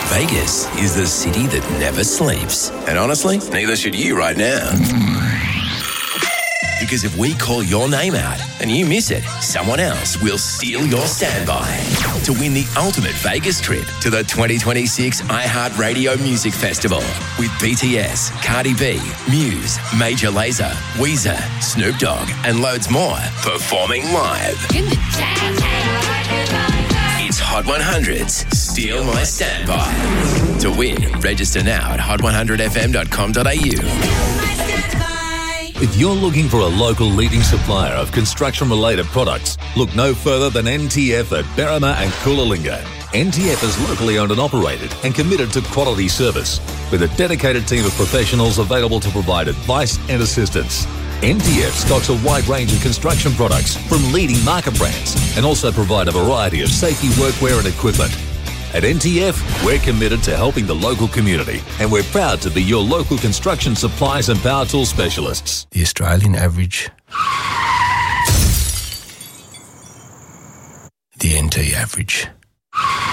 Vegas is the city that never sleeps. And honestly, neither should you right now. Because if we call your name out and you miss it, someone else will steal your standby to win the ultimate Vegas trip to the 2026 iHeartRadio Music Festival with BTS, Cardi B, Muse, Major Lazer, Weezer, Snoop Dogg, and loads more performing live. It's Hot 100's Steal My Standby. To win, register now at hot100fm.com.au. If you're looking for a local leading supplier of construction-related products, look no further than NTF at Berrima and Coolangatta. NTF is locally owned and operated and committed to quality service, with a dedicated team of professionals available to provide advice and assistance. NTF stocks a wide range of construction products from leading market brands and also provide a variety of safety workwear and equipment. At NTF, we're committed to helping the local community, and we're proud to be your local construction supplies and power tool specialists. The Australian average. The NT average.